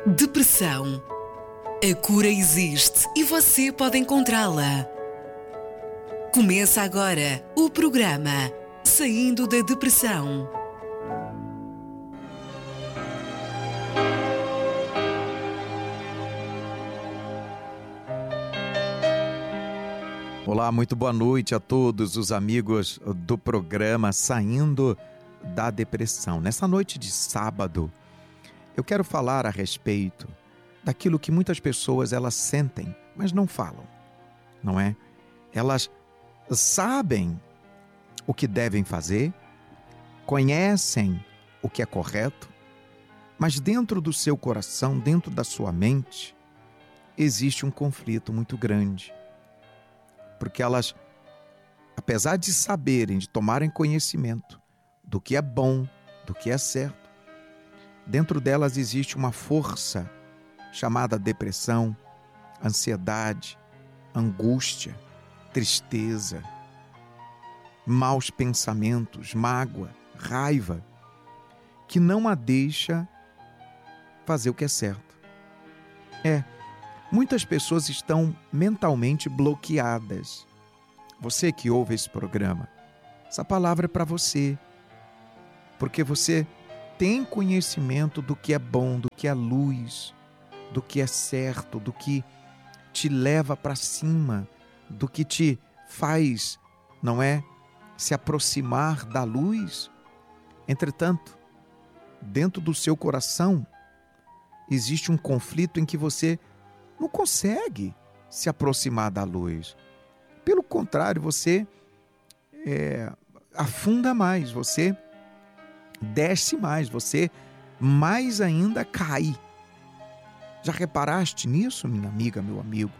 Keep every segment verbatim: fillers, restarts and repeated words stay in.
Depressão. A cura existe e você pode encontrá-la. Começa agora o programa Saindo da Depressão. Olá, muito boa noite a todos os amigos do programa Saindo da Depressão. Nessa noite de sábado, eu quero falar a respeito daquilo que muitas pessoas elas sentem, mas não falam, não é? Elas sabem o que devem fazer, conhecem o que é correto, mas dentro do seu coração, dentro da sua mente, existe um conflito muito grande. Porque elas, apesar de saberem, de tomarem conhecimento do que é bom, do que é certo, dentro delas existe uma força chamada depressão, ansiedade, angústia, tristeza, maus pensamentos, mágoa, raiva, que não a deixa fazer o que é certo. É, muitas pessoas estão mentalmente bloqueadas. Você que ouve esse programa, essa palavra é para você, porque você tem conhecimento do que é bom, do que é luz, do que é certo, do que te leva para cima, do que te faz, não é, se aproximar da luz. Entretanto, dentro do seu coração existe um conflito em que você não consegue se aproximar da luz. Pelo contrário, você é, afunda mais, você desce mais, você mais ainda cai. Já reparaste nisso, minha amiga, meu amigo?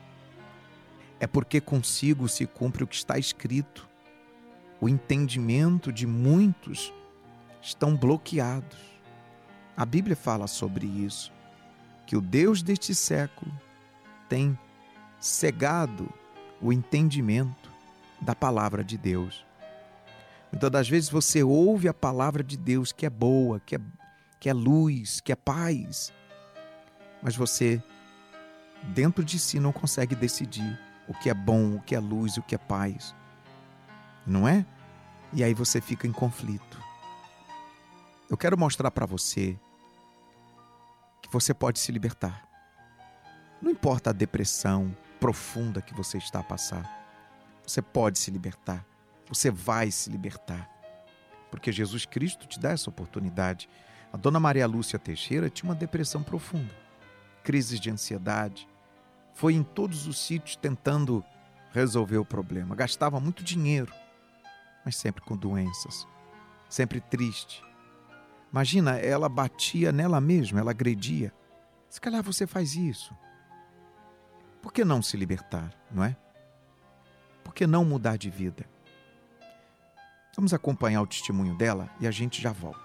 É porque consigo se cumpre o que está escrito. O entendimento de muitos estão bloqueados. A Bíblia fala sobre isso, que o Deus deste século tem cegado o entendimento da palavra de Deus. Muitas das vezes você ouve a palavra de Deus que é boa, que é, que é luz, que é paz, mas você, dentro de si, não consegue decidir o que é bom, o que é luz, o que é paz. Não é? E aí você fica em conflito. Eu quero mostrar para você que você pode se libertar. Não importa a depressão profunda que você está a passar. Você pode se libertar. Você vai se libertar. Porque Jesus Cristo te dá essa oportunidade. A dona Maria Lúcia Teixeira tinha uma depressão profunda. Crises de ansiedade. Foi em todos os sítios tentando resolver o problema. Gastava muito dinheiro, mas sempre com doenças. Sempre triste. Imagina, ela batia nela mesma, ela agredia. Se calhar você faz isso. Por que não se libertar, não é? Por que não mudar de vida? Vamos acompanhar o testemunho dela e a gente já volta.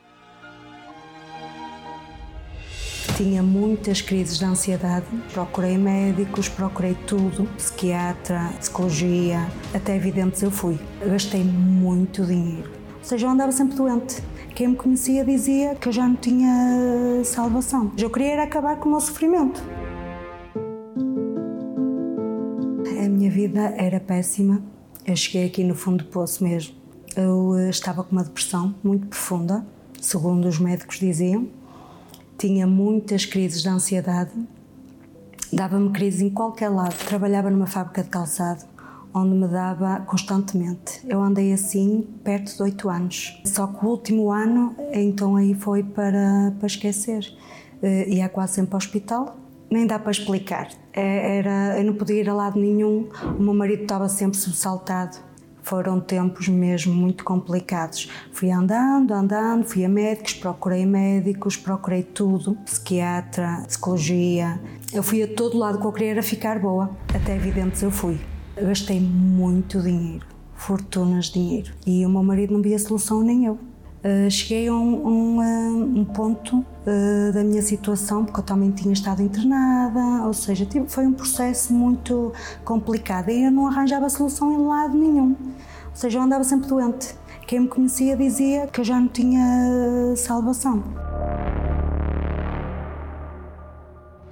Tinha muitas crises de ansiedade, procurei médicos, procurei tudo, psiquiatra, psicologia, até evidentes eu fui. Gastei muito dinheiro, ou seja, eu andava sempre doente. Quem me conhecia dizia que eu já não tinha salvação. Eu queria era acabar com o meu sofrimento. A minha vida era péssima, eu cheguei aqui no fundo do poço mesmo. Eu estava com uma depressão muito profunda, segundo os médicos diziam. Tinha muitas crises de ansiedade, dava-me crise em qualquer lado. Trabalhava numa fábrica de calçado, onde me dava constantemente. Eu andei assim perto de oito anos. Só que o último ano, então aí foi para, para esquecer. Uh, ia quase sempre ao hospital, nem dá para explicar. Era, eu não podia ir a lado nenhum, o meu marido estava sempre sobressaltado. Foram tempos mesmo muito complicados. Fui andando, andando, fui a médicos, procurei médicos, procurei tudo. Psiquiatra, psicologia. Eu fui a todo lado que eu queria era ficar boa. Até evidentes eu fui. Eu gastei muito dinheiro, fortunas de dinheiro. E o meu marido não via solução, nem eu. Uh, cheguei a um, um, um ponto uh, da minha situação, porque eu também tinha estado internada, ou seja, tipo, foi um processo muito complicado e eu não arranjava solução em lado nenhum. Ou seja, eu andava sempre doente. Quem me conhecia dizia que eu já não tinha salvação.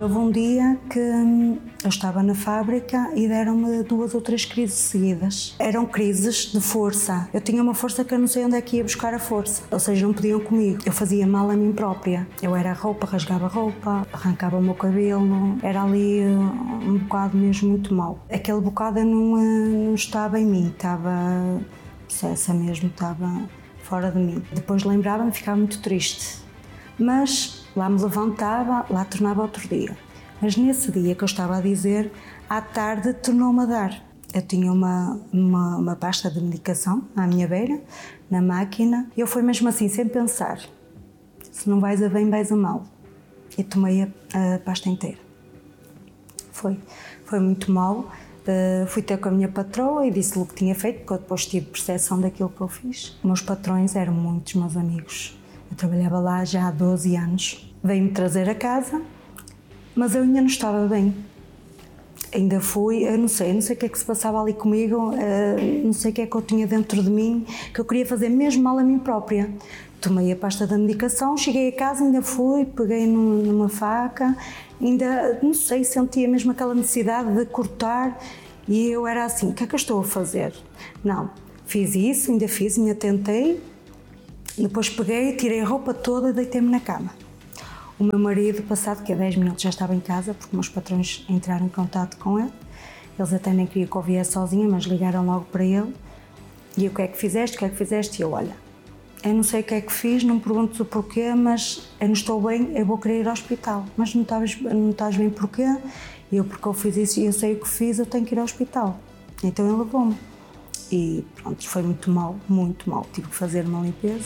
Houve um dia que hum, eu estava na fábrica e deram-me duas ou três crises seguidas. Eram crises de força. Eu tinha uma força que eu não sei onde é que ia buscar a força. Ou seja, não podiam comigo. Eu fazia mal a mim própria. Eu era roupa, rasgava roupa, arrancava o meu cabelo. Era ali um bocado mesmo muito mal. Aquele bocado eu não, não estava em mim. Estava... essa mesmo, estava fora de mim. Depois lembrava-me e ficava muito triste. Mas lá me levantava, lá tornava outro dia. Mas nesse dia que eu estava a dizer, à tarde tornou-me a dar. Eu tinha uma, uma, uma pasta de medicação à minha beira, na máquina, e eu fui mesmo assim, sem pensar. Se não vais a bem, vais a mal. E tomei a, a pasta inteira. Foi, foi muito mal. Uh, fui ter com a minha patroa e disse-lhe o que tinha feito, porque eu depois tive percepção daquilo que eu fiz. Os meus patrões eram muitos meus amigos. Eu trabalhava lá já há doze anos. Veio-me trazer a casa, mas eu ainda não estava bem. Ainda fui, eu não sei, não sei o que é que se passava ali comigo, uh, não sei o que é que eu tinha dentro de mim, que eu queria fazer mesmo mal a mim própria. Tomei a pasta da medicação, cheguei a casa, ainda fui, peguei num, numa faca, ainda, não sei, sentia mesmo aquela necessidade de cortar e eu era assim, o que é que eu estou a fazer? Não, fiz isso, ainda fiz, ainda tentei, depois peguei, tirei a roupa toda e deitei-me na cama. O meu marido, passado que a dez minutos já estava em casa, porque meus patrões entraram em contato com ele, eles até nem queriam que eu viesse sozinha, mas ligaram logo para ele, e o que é que fizeste, o que é que fizeste? E eu, olha, eu não sei o que é que fiz, não me perguntes o porquê, mas eu não estou bem, eu vou querer ir ao hospital. Mas não estás, não estás bem porquê? E eu, porque eu fiz isso e eu sei o que fiz, eu tenho que ir ao hospital. Então ele levou-me. E pronto, foi muito mal, muito mal. Tive que fazer uma limpeza.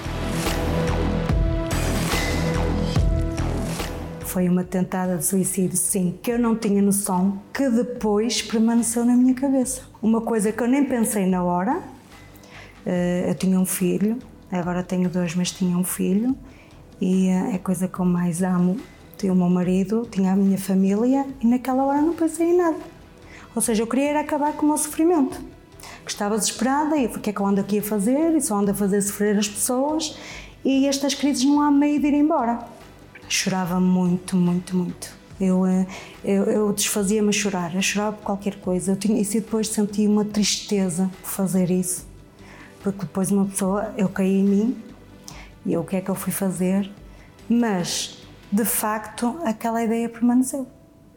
Foi uma tentada de suicídio, sim, que eu não tinha noção, que depois permaneceu na minha cabeça. Uma coisa que eu nem pensei na hora, eu tinha um filho, agora tenho dois, mas tinha um filho, e é a coisa que eu mais amo. Tinha o meu marido, tinha a minha família, e naquela hora não pensei em nada. Ou seja, eu queria era acabar com o meu sofrimento. Que estava desesperada, e o que é que eu ando aqui a fazer? E só ando a fazer sofrer as pessoas, e estas crises não há meio de ir embora. Chorava muito, muito, muito. Eu, eu, eu desfazia-me a chorar, eu chorava por qualquer coisa. Eu tinha, e depois sentia uma tristeza por fazer isso. Porque depois uma pessoa, eu caí em mim, e eu, o que é que eu fui fazer? Mas, de facto, aquela ideia permaneceu.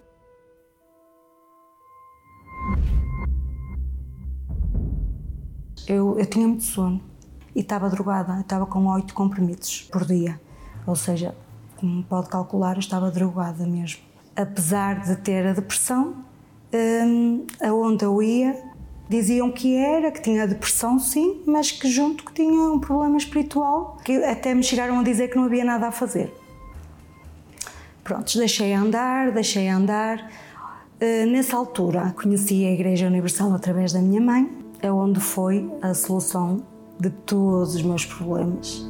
Eu, eu tinha muito sono e estava drogada, eu estava com oito comprimidos por dia. Ou seja, como pode calcular, eu estava drogada mesmo. Apesar de ter a depressão, hum, aonde eu ia, diziam que era, que tinha depressão, sim, mas que junto que tinha um problema espiritual, que até me chegaram a dizer que não havia nada a fazer. Pronto, deixei andar, deixei andar. Uh, nessa altura, conheci a Igreja Universal através da minha mãe, é onde foi a solução de todos os meus problemas.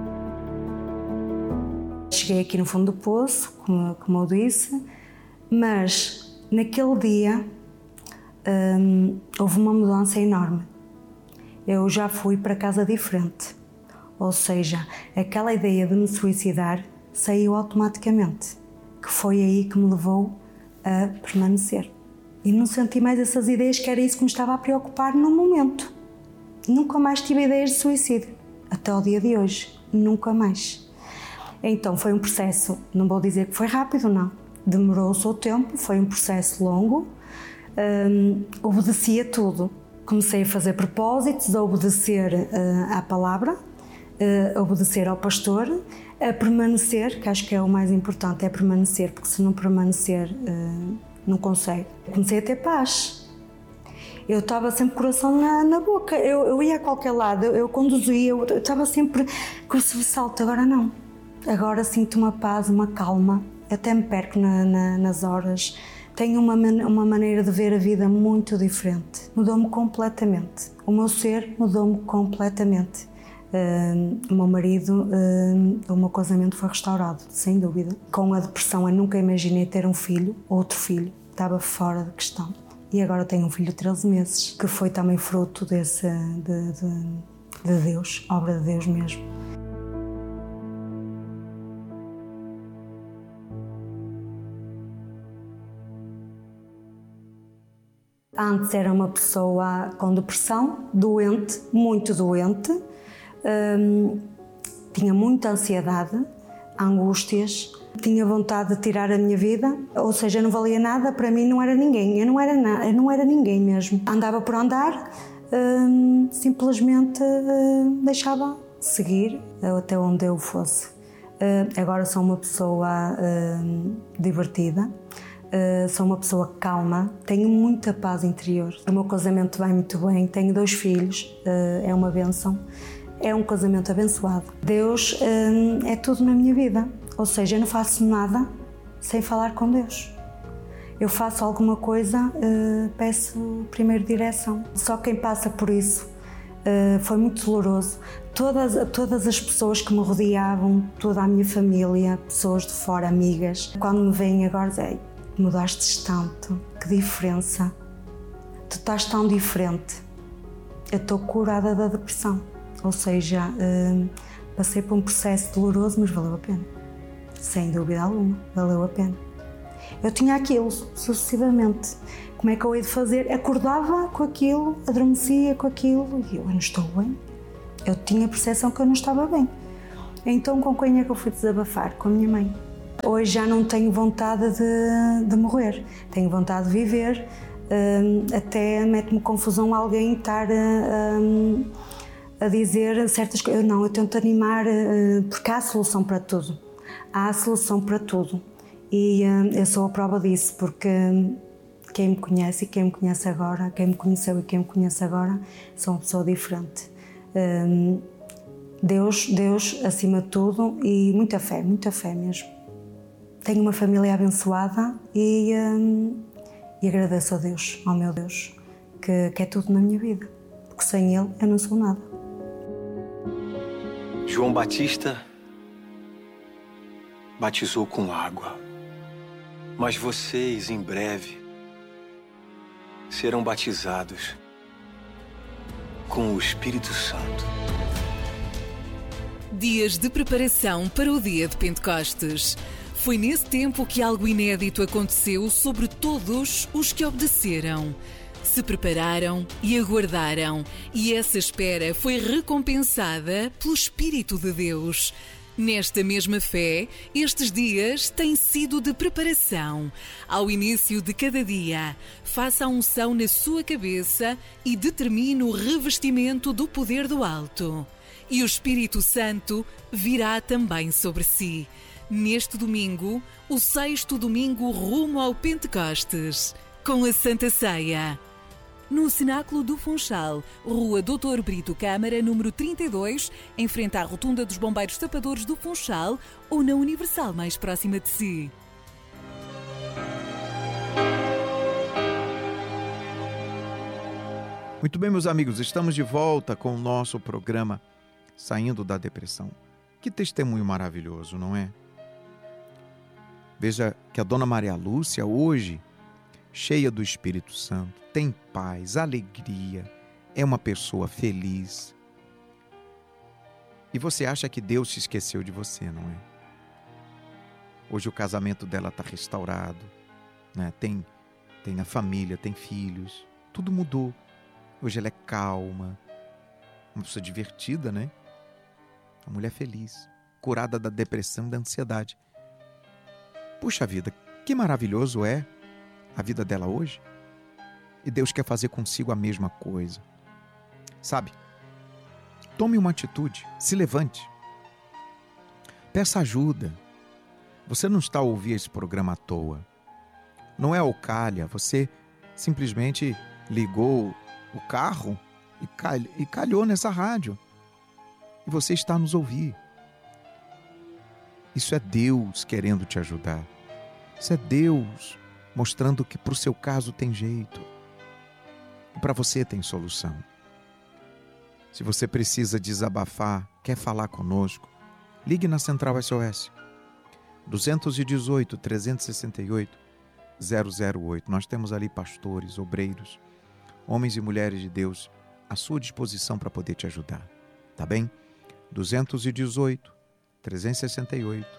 Cheguei aqui no fundo do poço, como, como eu disse, mas naquele dia hum, houve uma mudança enorme. Eu já fui para casa diferente, ou seja, aquela ideia de me suicidar saiu automaticamente, que foi aí que me levou a permanecer. E não senti mais essas ideias, que era isso que me estava a preocupar no momento. Nunca mais tive ideias de suicídio, até ao dia de hoje, nunca mais. Então foi um processo, não vou dizer que foi rápido, não. Demorou o seu tempo, foi um processo longo, um, obedeci a tudo. Comecei a fazer propósitos, a obedecer uh, à palavra, uh, a obedecer ao pastor, a permanecer, que acho que é o mais importante, é permanecer, porque se não permanecer, uh, não consegue. Comecei a ter paz. Eu estava sempre com o coração na, na boca, eu, eu ia a qualquer lado, eu, eu conduzia, eu, eu estava sempre com o sobressalto, agora não. Agora sinto uma paz, uma calma, até me perco na, na, nas horas. Tenho uma, uma maneira de ver a vida muito diferente. Mudou-me completamente. O meu ser mudou-me completamente. Uh, o meu marido, uh, o meu casamento foi restaurado, sem dúvida. Com a depressão, eu nunca imaginei ter um filho, outro filho. Estava fora de questão. E agora tenho um filho de treze meses, que foi também fruto desse, de, de, de Deus, obra de Deus mesmo. Antes era uma pessoa com depressão, doente, muito doente, hum, tinha muita ansiedade, angústias, tinha vontade de tirar a minha vida, ou seja, não valia nada, para mim não era ninguém, eu não era, na, eu não era ninguém mesmo. Andava por andar, hum, simplesmente hum, deixava seguir até onde eu fosse. Hum, agora sou uma pessoa hum, divertida. Uh, sou uma pessoa calma, tenho muita paz interior. O meu casamento vai muito bem, tenho dois filhos, uh, é uma bênção, é um casamento abençoado. Deus uh, é tudo na minha vida, ou seja, eu não faço nada sem falar com Deus. Eu faço alguma coisa, uh, peço primeiro direção. Só quem passa por isso uh, foi muito doloroso. Todas, todas as pessoas que me rodeavam, toda a minha família, pessoas de fora, amigas, quando me veem agora, dizem: mudaste tanto, que diferença, tu estás tão diferente. Eu estou curada da depressão, ou seja, hum, passei por um processo doloroso, mas valeu a pena, sem dúvida alguma, valeu a pena. Eu tinha aquilo sucessivamente, como é que eu hei de fazer? Acordava com aquilo, adormecia com aquilo e eu, eu não estou bem. Eu tinha a percepção que eu não estava bem. Então com quem é que eu fui desabafar? Com a minha mãe. Hoje já não tenho vontade de, de morrer, tenho vontade de viver, um, até mete-me confusão alguém estar a, um, a dizer certas coisas. Não, eu tento animar, uh, porque há solução para tudo, há solução para tudo e uh, eu sou a prova disso, porque quem me conhece e quem me conhece agora, quem me conheceu e quem me conhece agora, sou uma pessoa diferente. Um, Deus, Deus acima de tudo e muita fé, muita fé mesmo. Tenho uma família abençoada e, hum, e agradeço a Deus, ao meu Deus, que, que é tudo na minha vida, porque sem Ele eu não sou nada. João Batista batizou com água, mas vocês em breve serão batizados com o Espírito Santo. Dias de preparação para o dia de Pentecostes. Foi nesse tempo que algo inédito aconteceu sobre todos os que obedeceram. Se prepararam e aguardaram, e essa espera foi recompensada pelo Espírito de Deus. Nesta mesma fé, estes dias têm sido de preparação. Ao início de cada dia, faça a unção na sua cabeça e determine o revestimento do poder do alto. E o Espírito Santo virá também sobre si. Neste domingo, o sexto domingo rumo ao Pentecostes, com a Santa Ceia. No Cenáculo do Funchal, Rua doutor Brito Câmara, número trinta e dois, em frente à Rotunda dos Bombeiros Tapadores do Funchal, ou na Universal mais próxima de si. Muito bem, meus amigos, estamos de volta com o nosso programa Saindo da Depressão. Que testemunho maravilhoso, não é? Veja que a Dona Maria Lúcia hoje, cheia do Espírito Santo, tem paz, alegria, é uma pessoa feliz. E você acha que Deus se esqueceu de você, não é? Hoje o casamento dela está restaurado, né? Tem, tem a família, tem filhos, tudo mudou. Hoje ela é calma, uma pessoa divertida, né? Uma mulher feliz, curada da depressão e da ansiedade. Puxa vida, que maravilhoso é a vida dela hoje. E Deus quer fazer consigo a mesma coisa. Sabe? Tome uma atitude, se levante. Peça ajuda. Você não está a ouvir esse programa à toa. Não é ao calha, você simplesmente ligou o carro e, cal... e calhou nessa rádio. E você está a nos ouvir. Isso é Deus querendo te ajudar. Isso é Deus mostrando que para o seu caso tem jeito. E para você tem solução. Se você precisa desabafar, quer falar conosco, ligue na Central S O S. dois um oito, três seis oito, zero zero oito. Nós temos ali pastores, obreiros, homens e mulheres de Deus à sua disposição para poder te ajudar. Tá bem? dois um oito, três seis oito,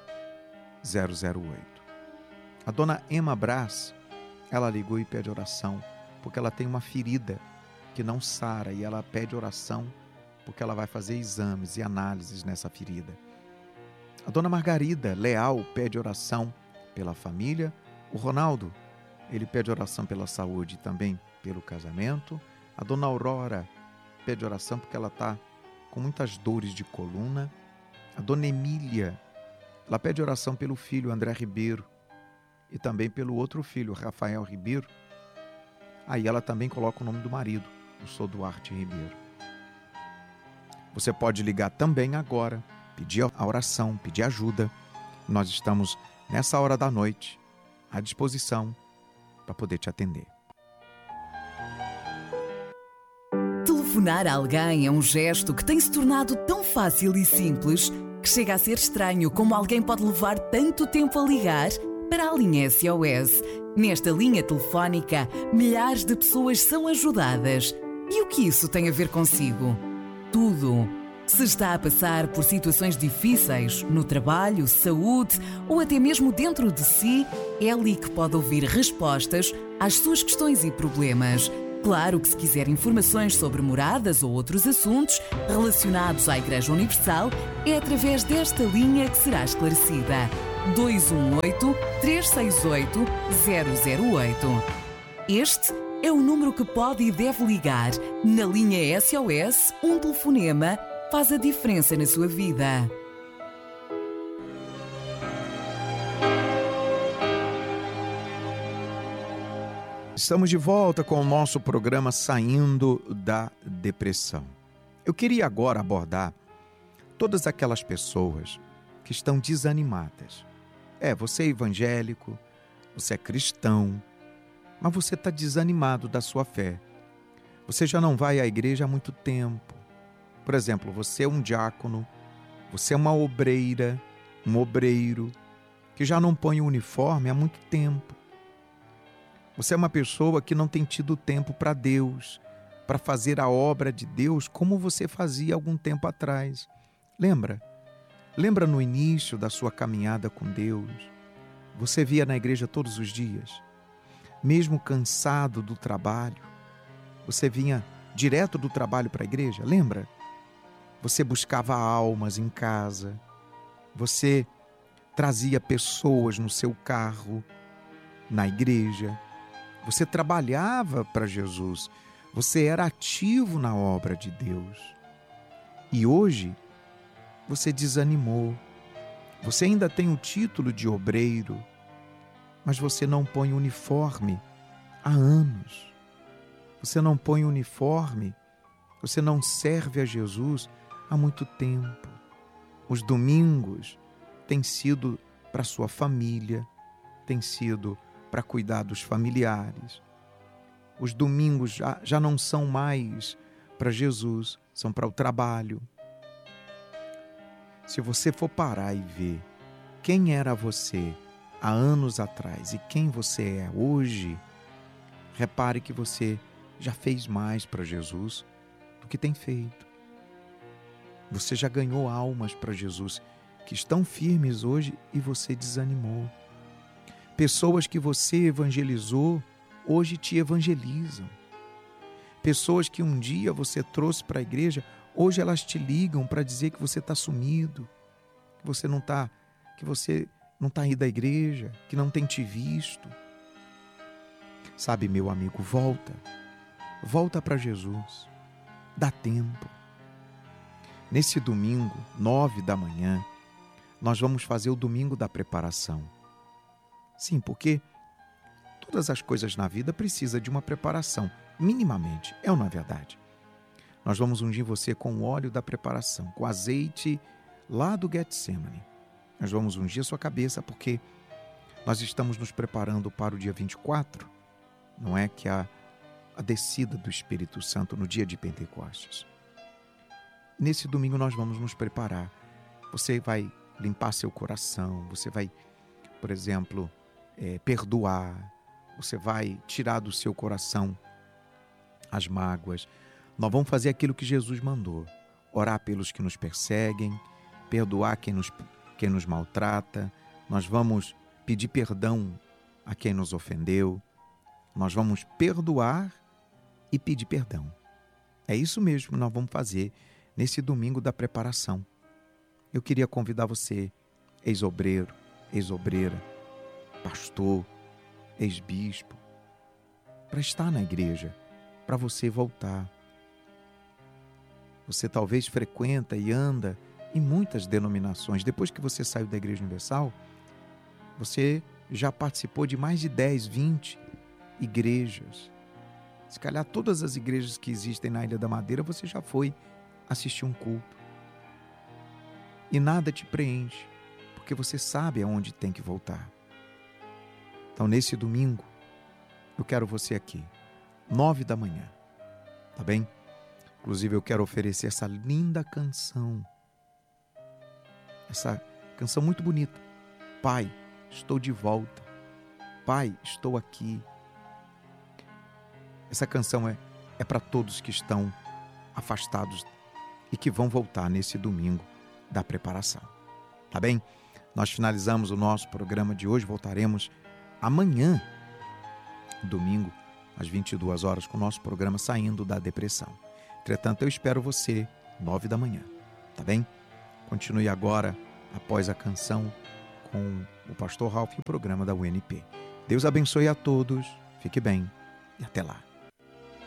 zero zero oito. A dona Emma Brás, ela ligou e pede oração porque ela tem uma ferida que não sara e ela pede oração porque ela vai fazer exames e análises nessa ferida. A dona Margarida Leal pede oração pela família. O Ronaldo, ele pede oração pela saúde e também pelo casamento. A dona Aurora pede oração porque ela está com muitas dores de coluna. A dona Emília, ela pede oração pelo filho André Ribeiro e também pelo outro filho, Rafael Ribeiro. Aí ela também coloca o nome do marido, o Sr. Duarte Ribeiro. Você pode ligar também agora, pedir a oração, pedir ajuda. Nós estamos nessa hora da noite à disposição para poder te atender. Telefonar a alguém é um gesto que tem se tornado tão fácil e simples que chega a ser estranho como alguém pode levar tanto tempo a ligar para a linha S O S. Nesta linha telefónica, milhares de pessoas são ajudadas. E o que isso tem a ver consigo? Tudo. Se está a passar por situações difíceis no trabalho, saúde ou até mesmo dentro de si, é ali que pode ouvir respostas às suas questões e problemas. Claro que se quiser informações sobre moradas ou outros assuntos relacionados à Igreja Universal, é através desta linha que será esclarecida. dois um oito, três seis oito, zero zero oito. Este é o número que pode e deve ligar. Na linha S O S, um telefonema faz a diferença na sua vida. Estamos de volta com o nosso programa Saindo da Depressão. Eu queria agora abordar todas aquelas pessoas que estão desanimadas. É, você é evangélico, você é cristão, mas você está desanimado da sua fé. Você já não vai à igreja há muito tempo. Por exemplo, você é um diácono, você é uma obreira, um obreiro, que já não põe o uniforme há muito tempo. Você é uma pessoa que não tem tido tempo para Deus, para fazer a obra de Deus como você fazia algum tempo atrás. Lembra? Lembra no início da sua caminhada com Deus? Você via na igreja todos os dias? Mesmo cansado do trabalho, você vinha direto do trabalho para a igreja? Lembra? Você buscava almas em casa, você trazia pessoas no seu carro, na igreja, você trabalhava para Jesus, você era ativo na obra de Deus. E hoje, você desanimou, você ainda tem o título de obreiro, mas você não põe uniforme há anos. Você não põe uniforme, você não serve a Jesus há muito tempo. Os domingos têm sido para sua família, têm sido para cuidar dos familiares. Os domingos já, já não são mais para Jesus, são para o trabalho. Se você for parar e ver quem era você há anos atrás e quem você é hoje, repare que você já fez mais para Jesus do que tem feito. Você já ganhou almas para Jesus que estão firmes hoje e você desanimou. Pessoas que você evangelizou, hoje te evangelizam. Pessoas que um dia você trouxe para a igreja, hoje elas te ligam para dizer que você está sumido, que você não está, que você não está aí da igreja, que não tem te visto. Sabe, meu amigo, volta. Volta para Jesus. Dá tempo. Nesse domingo, nove da manhã, nós vamos fazer o domingo da preparação. Sim, porque todas as coisas na vida precisam de uma preparação, minimamente, é ou não é verdade? Nós vamos ungir você com o óleo da preparação, com azeite lá do Getsemane. Nós vamos ungir a sua cabeça porque nós estamos nos preparando para o dia vinte e quatro, não é que a, a descida do Espírito Santo no dia de Pentecostes. Nesse domingo nós vamos nos preparar. Você vai limpar seu coração, você vai, por exemplo, é, perdoar, você vai tirar do seu coração as mágoas. Nós vamos fazer aquilo que Jesus mandou, orar pelos que nos perseguem, perdoar quem nos, quem nos maltrata, nós vamos pedir perdão a quem nos ofendeu, Nós vamos perdoar e pedir perdão. É isso mesmo que nós vamos fazer nesse domingo da preparação. Eu queria convidar você, ex-obreiro, ex-obreira, pastor, ex-bispo, para estar na igreja, para você voltar. Você talvez frequenta e anda em muitas denominações. Depois que você saiu da Igreja Universal, você já participou de mais de dez, vinte igrejas. Se calhar todas as igrejas que existem na Ilha da Madeira, você já foi assistir um culto. E nada te preenche, porque você sabe aonde tem que voltar. Então, nesse domingo, eu quero você aqui, nove da manhã, tá bem? Inclusive, eu quero oferecer essa linda canção, essa canção muito bonita. Pai, estou de volta. Pai, estou aqui. Essa canção é, é para todos que estão afastados e que vão voltar nesse domingo da preparação. Tá bem? Nós finalizamos o nosso programa de hoje. Voltaremos amanhã, domingo, às vinte e duas horas, com o nosso programa Saindo da Depressão. Entretanto, eu espero você, nove da manhã. Tá bem? Continue agora, após a canção, com o pastor Ralph e o programa da U N P. Deus abençoe a todos. Fique bem e até lá.